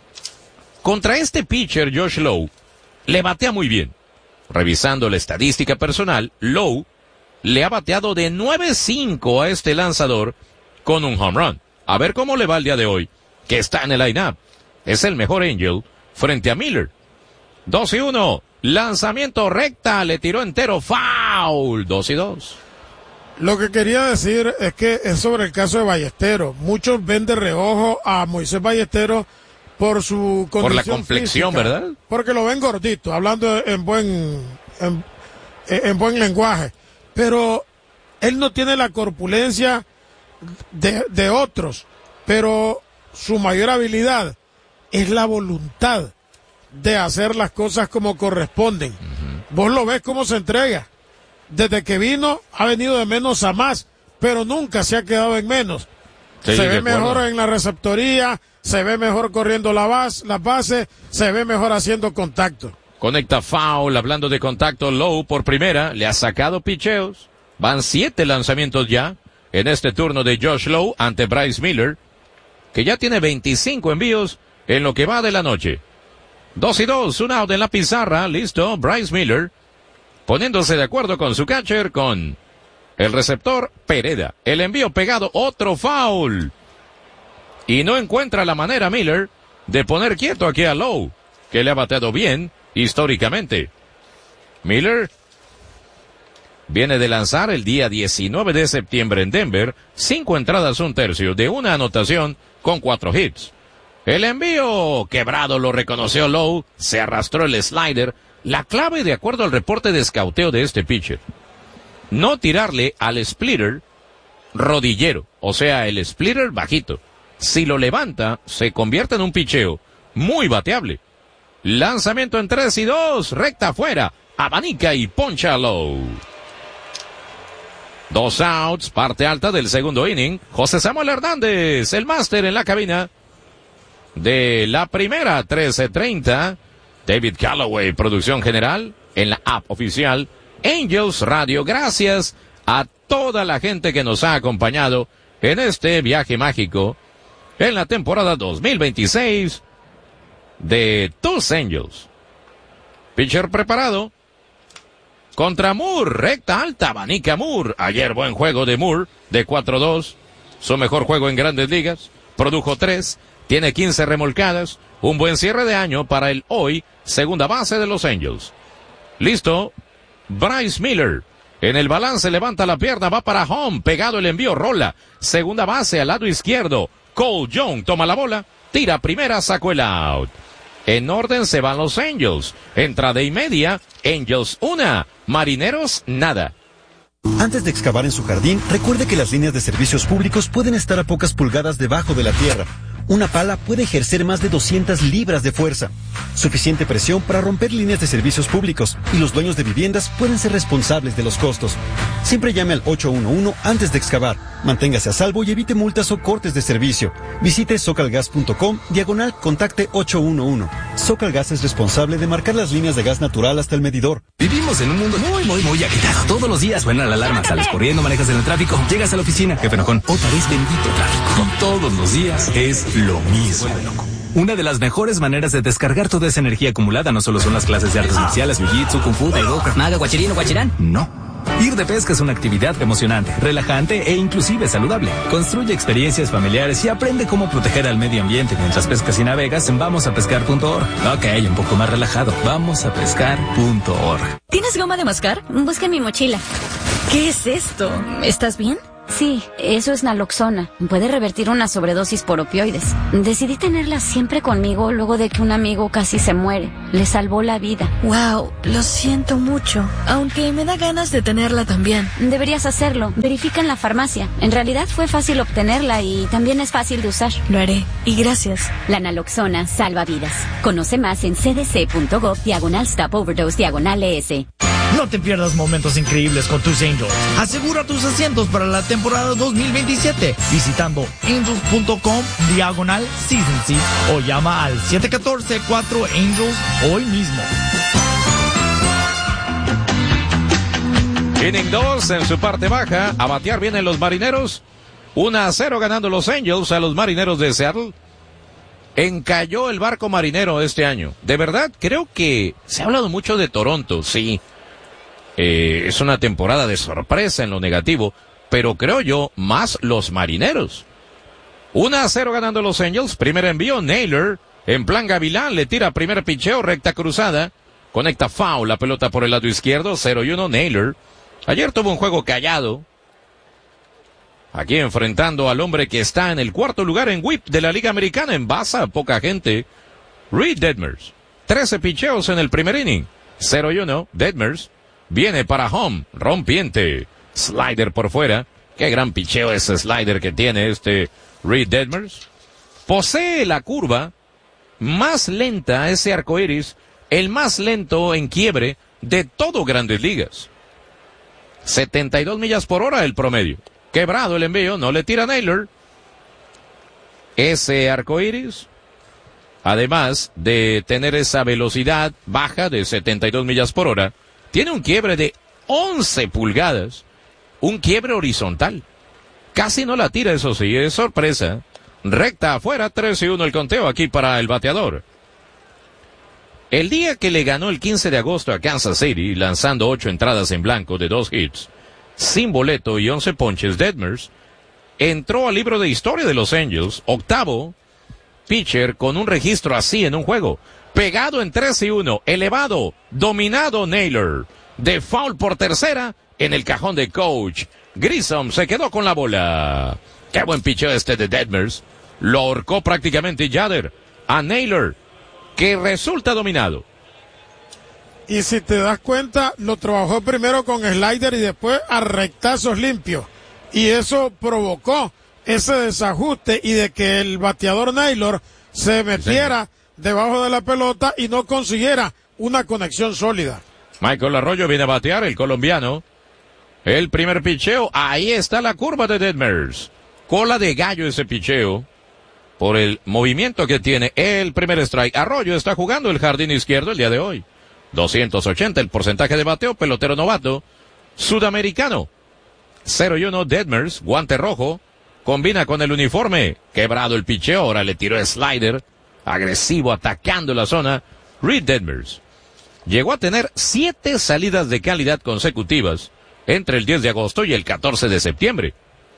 Contra este pitcher, Josh Lowe, le batea muy bien. Revisando la estadística personal, Lowe le ha bateado de nueve cinco a este lanzador con un home run. A ver cómo le va el día de hoy, que está en el line-up. Es el mejor Angel frente a Miller. dos y uno. Lanzamiento recta, le tiró entero, foul. dos y dos. Lo que quería decir es que es sobre el caso de Ballesteros. Muchos ven de reojo a Moisés Ballesteros por su condición Por la complexión, física, ¿verdad? Porque lo ven gordito, hablando en buen, en, en buen lenguaje. Pero él no tiene la corpulencia De, de otros, pero su mayor habilidad es la voluntad de hacer las cosas como corresponden. Uh-huh. Vos lo ves cómo se entrega. Desde que vino, ha venido de menos a más, pero nunca se ha quedado en menos. Sí, se ve mejor en la receptoría, se ve mejor corriendo la base, las bases, se ve mejor haciendo contacto. Conecta foul, hablando de contacto, Lowe por primera, le ha sacado picheos. Van siete lanzamientos ya en este turno de Josh Lowe ante Bryce Miller, que ya tiene veinticinco envíos en lo que va de la noche. Dos y dos, un out en la pizarra, listo, Bryce Miller, poniéndose de acuerdo con su catcher, con el receptor Pereda. El envío pegado, otro foul. Y no encuentra la manera Miller de poner quieto aquí a Lowe, que le ha bateado bien históricamente. Miller viene de lanzar el día diecinueve de septiembre en Denver, cinco entradas, un tercio, de una anotación con cuatro hits. El envío quebrado lo reconoció Lowe, se arrastró el slider. La clave, de acuerdo al reporte de escauteo de este pitcher, no tirarle al splitter rodillero, o sea, el splitter bajito. Si lo levanta, se convierte en un picheo muy bateable. Lanzamiento en tres y dos, recta afuera, abanica y poncha a Lowe. Dos outs, parte alta del segundo inning. José Samuel Hernández, el máster en la cabina de la primera, trece treinta. David Calloway, producción general, en la app oficial Angels Radio. Gracias a toda la gente que nos ha acompañado en este viaje mágico en la temporada dos mil veintiséis de tus Angels. Pitcher preparado. Contra Moore, recta alta, abanica Moore. Ayer buen juego de Moore, de cuatro dos. Su mejor juego en Grandes Ligas. Produjo tres, tiene quince remolcadas. Un buen cierre de año para el hoy segunda base de los Angels. Listo, Bryce Miller. En el balance levanta la pierna, va para home. Pegado el envío, rola. Segunda base al lado izquierdo. Cole Young toma la bola, tira primera, sacó el out. En orden se van los Angels. Entrada y media, Angels una, Marineros nada. Antes de excavar en su jardín, recuerde que las líneas de servicios públicos pueden estar a pocas pulgadas debajo de la tierra. Una pala puede ejercer más de doscientas libras de fuerza. Suficiente presión para romper líneas de servicios públicos, y los dueños de viviendas pueden ser responsables de los costos. Siempre llame al ocho uno uno antes de excavar. Manténgase a salvo y evite multas o cortes de servicio. Visite socalgas punto com, diagonal contacte ocho uno uno. Socalgas es responsable de marcar las líneas de gas natural hasta el medidor. Vivimos en un mundo muy, muy, muy agitado. Todos los días suena la alarma, sales corriendo, manejas en el tráfico, llegas a la oficina, jefe enojón, otra vez bendito tráfico. Y todos los días es lo mismo. Una de las mejores maneras de descargar toda esa energía acumulada no solo son las clases de artes marciales, jiu-jitsu, kung fu, taekwondo, krav maga, guachirino, guachirán. No. Ir de pesca es una actividad emocionante, relajante e inclusive saludable. Construye experiencias familiares y aprende cómo proteger al medio ambiente mientras pescas y navegas en vamos a pescar punto org. Ok, un poco más relajado. vamos a pescar punto org. ¿Tienes goma de mascar? Busca en mi mochila. ¿Qué es esto? ¿Estás bien? Sí, eso es naloxona. Puede revertir una sobredosis por opioides. Decidí tenerla siempre conmigo luego de que un amigo casi se muere. Le salvó la vida. Wow, lo siento mucho. Aunque me da ganas de tenerla también. Deberías hacerlo. Verifica en la farmacia. En realidad fue fácil obtenerla y también es fácil de usar. Lo haré. Y gracias. La naloxona salva vidas. Conoce más en cdc.gov diagonal stop overdose diagonal ES. No te pierdas momentos increíbles con tus Angels. Asegura tus asientos para la temporada dos mil veintisiete visitando angels.com diagonal season seat o llama al siete uno cuatro cuatro Angels hoy mismo. Inning dos en su parte baja. A batear vienen los marineros. uno a cero ganando los Angels a los marineros de Seattle. Encalló el barco marinero este año. De verdad, creo que se ha hablado mucho de Toronto, sí. Eh, es una temporada de sorpresa en lo negativo, pero creo yo más los marineros. uno a cero ganando los Angels. Primer envío, Naylor en plan gavilán, le tira primer picheo, recta cruzada, conecta foul, la pelota por el lado izquierdo. Cero y uno Naylor. Ayer tuvo un juego callado, aquí enfrentando al hombre que está en el cuarto lugar en whip de la Liga Americana, en base, poca gente, Reed Detmers. trece picheos en el primer inning. Cero y uno Detmers. Viene para home, rompiente, slider por fuera. Qué gran picheo ese slider que tiene este Reed Detmers. Posee la curva más lenta, ese arcoíris, el más lento en quiebre de todo Grandes Ligas. setenta y dos millas por hora el promedio. Quebrado el envío, no le tira Naylor. Ese arcoíris, además de tener esa velocidad baja de setenta y dos millas por hora, tiene un quiebre de once pulgadas, un quiebre horizontal. Casi no la tira, eso sí, es sorpresa. Recta afuera, tres y uno el conteo aquí para el bateador. El día que le ganó el quince de agosto a Kansas City, lanzando ocho entradas en blanco de dos hits, sin boleto y once ponches, Detmers entró al libro de historia de los Angels, octavo pitcher con un registro así en un juego. Pegado en tres y uno, elevado, dominado Naylor. De foul por tercera, en el cajón de coach. Grissom se quedó con la bola. Qué buen picheo este de Detmers. Lo ahorcó prácticamente Yader a Naylor, que resulta dominado. Y si te das cuenta, lo trabajó primero con slider y después a rectazos limpios. Y eso provocó ese desajuste y de que el bateador Naylor se metiera debajo de la pelota y no consiguiera una conexión sólida. Michael Arroyo viene a batear, el colombiano. El primer picheo, ahí está la curva de Detmers. Cola de gallo ese picheo, por el movimiento que tiene. El primer strike. Arroyo está jugando el jardín izquierdo el día de hoy. doscientos ochenta el porcentaje de bateo, pelotero novato, sudamericano. cero y uno Detmers, guante rojo, combina con el uniforme. Quebrado el picheo, ahora le tiró el slider. Agresivo, atacando la zona, Reed Detmers. Llegó a tener siete salidas de calidad consecutivas entre el diez de agosto y el catorce de septiembre.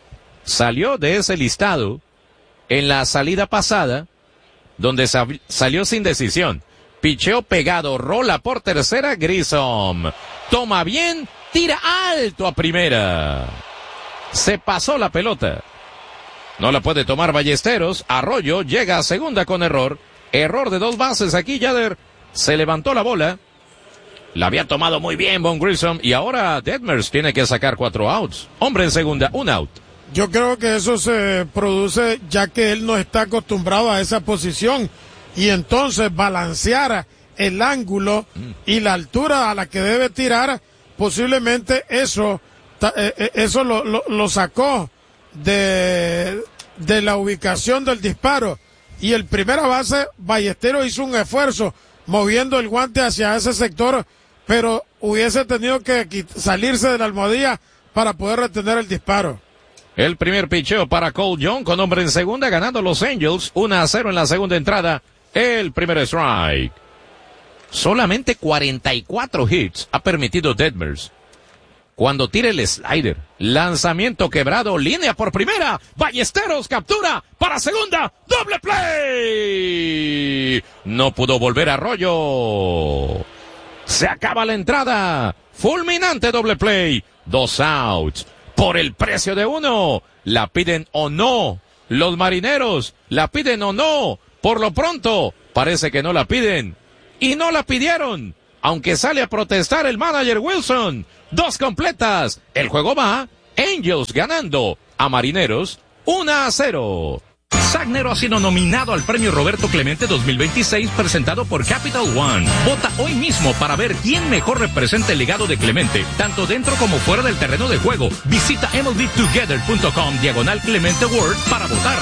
Salió de ese listado en la salida pasada, donde sal- salió sin decisión. Picheo pegado, rola por tercera, Grissom. Toma bien, tira alto a primera. Se pasó la pelota. No la puede tomar Ballesteros. Arroyo llega a segunda con error. Error de dos bases aquí. Yader se levantó la bola. La había tomado muy bien Von Grissom. Y ahora Detmers tiene que sacar cuatro outs. Hombre en segunda, un out. Yo creo que eso se produce ya que él no está acostumbrado a esa posición. Y entonces balancear el ángulo mm. y la altura a la que debe tirar. Posiblemente eso, eh, eso lo, lo, lo sacó de, de la ubicación del disparo. Y el primera base, Ballesteros, hizo un esfuerzo moviendo el guante hacia ese sector, pero hubiese tenido que salirse de la almohadilla para poder retener el disparo. El primer picheo para Cole Young con hombre en segunda, ganando los Angels uno a cero en la segunda entrada. El primer strike. Solamente cuarenta y cuatro hits ha permitido Detmers cuando tire el slider. Lanzamiento quebrado, línea por primera. Ballesteros captura para segunda. Doble play. No pudo volver Arroyo. Se acaba la entrada. Fulminante doble play. Dos outs. Por el precio de uno. ¿La piden o no? Los Marineros, ¿la piden o no? Por lo pronto, parece que no la piden. Y no la pidieron. Aunque sale a protestar el manager Wilson. Dos completas. El juego va. Angels ganando a Marineros uno a cero. Sagnero ha sido nominado al premio Roberto Clemente dos mil veintiséis presentado por Capital One. Vota hoy mismo para ver quién mejor representa el legado de Clemente, tanto dentro como fuera del terreno de juego. Visita M L B Together punto com diagonal Clemente Award para votar.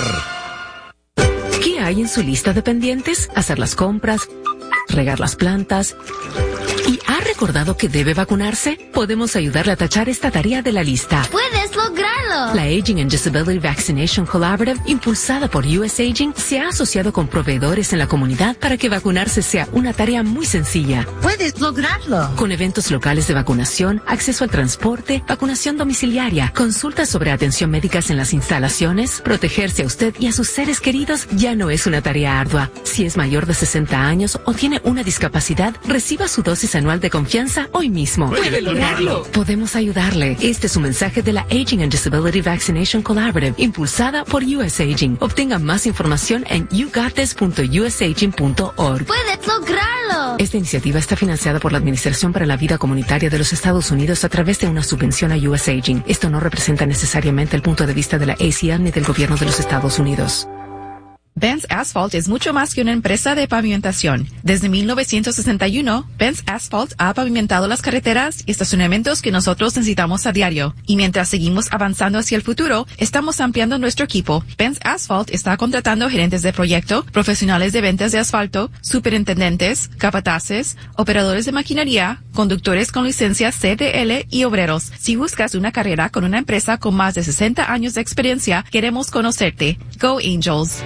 ¿Qué hay en su lista de pendientes? Hacer las compras, regar las plantas. ¿Y ha recordado que debe vacunarse? Podemos ayudarle a tachar esta tarea de la lista. ¡Puedes lograrlo! La Aging and Disability Vaccination Collaborative, impulsada por U S Aging, se ha asociado con proveedores en la comunidad para que vacunarse sea una tarea muy sencilla. ¡Puedes lograrlo! Con eventos locales de vacunación, acceso al transporte, vacunación domiciliaria, consultas sobre atención médicas en las instalaciones, protegerse a usted y a sus seres queridos ya no es una tarea ardua. Si es mayor de sesenta años o tiene una discapacidad, reciba su dosis anual de confianza hoy mismo. ¡Puede lograrlo! Podemos ayudarle. Este es un mensaje de la Aging and Disability Vaccination Collaborative, impulsada por U S Aging. Obtenga más información en you got this punto u s aging punto org. ¡Puedes lograrlo! Esta iniciativa está financiada por la Administración para la Vida Comunitaria de los Estados Unidos a través de una subvención a U S Aging. Esto no representa necesariamente el punto de vista de la A C L ni del gobierno de los Estados Unidos. Benz Asphalt es mucho más que una empresa de pavimentación. Desde mil novecientos sesenta y uno, Benz Asphalt ha pavimentado las carreteras y estacionamientos que nosotros necesitamos a diario. Y mientras seguimos avanzando hacia el futuro, estamos ampliando nuestro equipo. Benz Asphalt está contratando gerentes de proyecto, profesionales de ventas de asfalto, superintendentes, capataces, operadores de maquinaria, conductores con licencia C D L y obreros. Si buscas una carrera con una empresa con más de sesenta años de experiencia, queremos conocerte. Go Angels.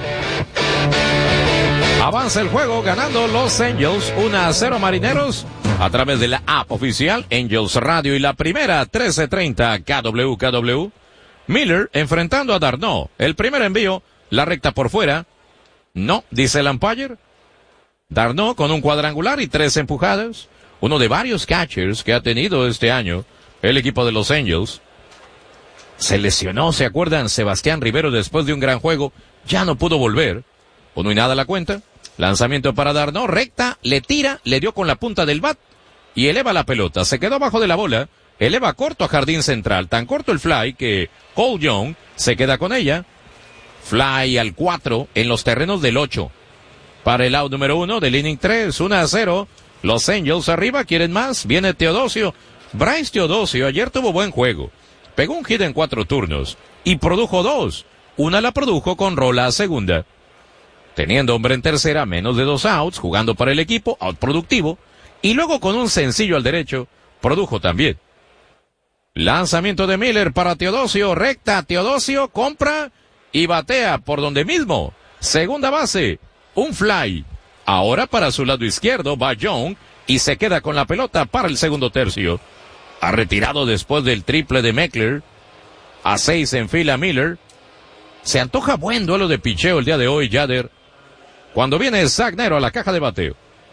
Avanza el juego ganando los Angels uno a cero Marineros a través de la app oficial Angels Radio y la primera trece treinta K W K W. Miller enfrentando a d'Arnaud. El primer envío, la recta por fuera. No, dice el umpire. d'Arnaud con un cuadrangular y tres empujadas. Uno de varios catchers que ha tenido este año el equipo de los Angels. Se lesionó, ¿se acuerdan? Sebastián Rivero después de un gran juego. Ya no pudo volver. Uno y nada la cuenta. Lanzamiento para d'Arnaud. Recta. Le tira. Le dio con la punta del bat. Y eleva la pelota. Se quedó abajo de la bola. Eleva corto a jardín central. Tan corto el fly que Cole Young se queda con ella. Fly al cuatro en los terrenos del ocho. Para el out número uno del inning tres. uno a cero. Los Angels arriba. ¿Quieren más? Viene Teodosio. Bryce Teodosio ayer tuvo buen juego. Pegó un hit en cuatro turnos. Y produjo dos. Una la produjo con rola a segunda. Teniendo hombre en tercera, menos de dos outs, jugando para el equipo, out productivo. Y luego con un sencillo al derecho, produjo también. Lanzamiento de Miller para Teodosio, recta, Teodosio, compra y batea por donde mismo. Segunda base, un fly. Ahora para su lado izquierdo va Young y se queda con la pelota para el segundo tercio. Ha retirado después del triple de Meckler. A seis en fila Miller. Se antoja buen duelo de picheo el día de hoy, Yader. Cuando viene Sagnero a la caja de bateo.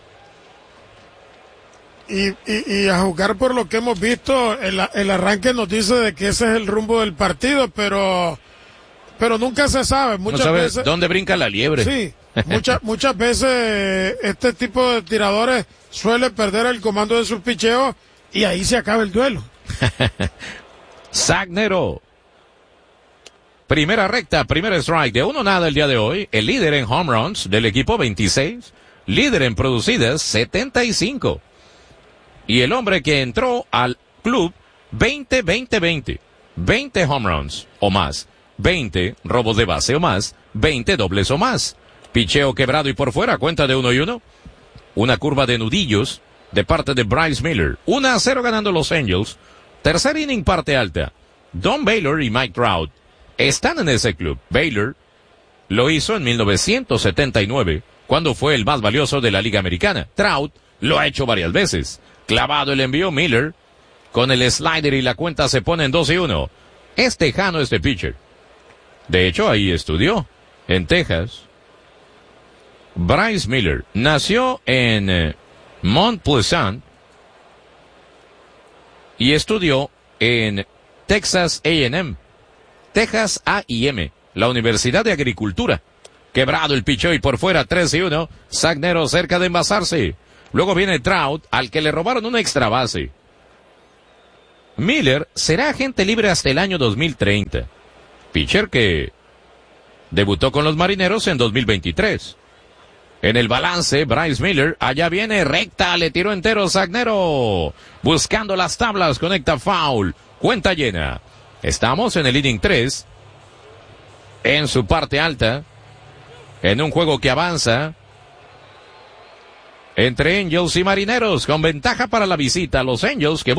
Y, y, y a jugar por lo que hemos visto, el, el arranque nos dice de que ese es el rumbo del partido, pero pero nunca se sabe. Muchas no sabes veces, dónde brinca la liebre. Sí, muchas muchas veces este tipo de tiradores suele perder el comando de sus picheos y ahí se acaba el duelo. Sagnero. Primera recta, primer strike de uno nada el día de hoy. El líder en home runs del equipo veintiséis. Líder en producidas setenta y cinco. Y el hombre que entró al club veinte, veinte, veinte. veinte home runs o más. veinte robos de base o más. veinte dobles o más. Picheo quebrado y por fuera, cuenta de uno y uno. Una curva de nudillos de parte de Bryce Miller. uno a cero ganando los Angels. Tercer inning parte alta. Don Baylor y Mike Trout están en ese club. Baylor lo hizo en mil novecientos setenta y nueve, cuando fue el más valioso de la Liga Americana. Trout lo ha hecho varias veces. Clavado el envío, Miller con el slider y la cuenta se pone en dos y uno. Es tejano este pitcher. De hecho, ahí estudió, en Texas. Bryce Miller nació en eh, Mont Pleasant y estudió en Texas A and M, Texas A y M, la Universidad de Agricultura. Quebrado el picheo y por fuera tres y uno. Sagnero cerca de envasarse. Luego viene Trout, al que le robaron una extra base. Miller será agente libre hasta el año dos mil treinta. Pitcher que debutó con los Marineros en dos mil veintitrés. En el balance, Bryce Miller, allá viene recta, le tiró entero Sagnero. Buscando las tablas, conecta foul. Cuenta llena. Estamos en el inning tres. En su parte alta. En un juego que avanza. Entre Angels y Marineros, con ventaja para la visita. Los Angels que